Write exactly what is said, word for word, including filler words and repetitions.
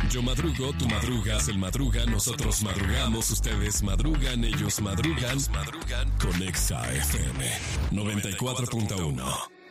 Yo madrugo, tú madrugas, él madruga, nosotros madrugamos, ustedes madrugan, ellos madrugan, ellos madrugan con Exa F M noventa y cuatro punto uno.